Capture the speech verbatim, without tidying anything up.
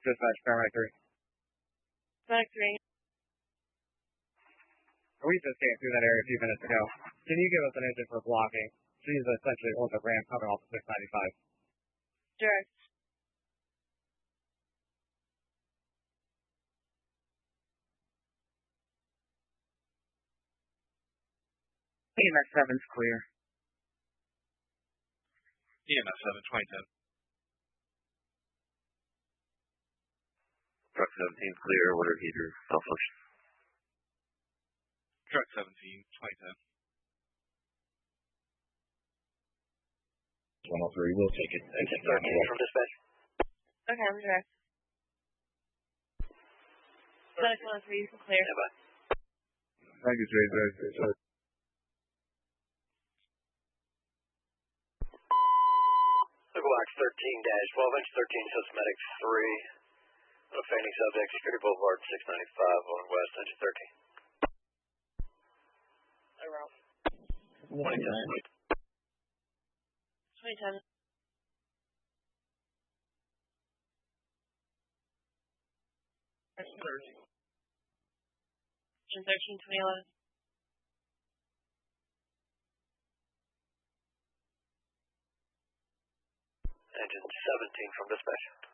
Dispatch, paramedic three. Paramedic three. We just came through that area a few minutes ago. Can you give us an engine for blocking? She's essentially on the ramp coming off the six ninety-five. Direct. E M S seven's clear. E M S seven, twenty ten. Truck seventeen clear, water heater, self-function. Truck seventeen, twenty ten. one oh three, we'll take it. Exit thirteen from dispatch. Okay, I'm direct. Paramedic one oh three, you can clear. Yeah, bye. Thank you, Jay. Box thirteen dash twelve inch thirteen Systematic three. On a fainting subject, Security Boulevard six ninety-five on west, engine thirteen. Around. twenty ten. twenty ten. Engine thirteen, twenty eleven. Engine seventeen from dispatch.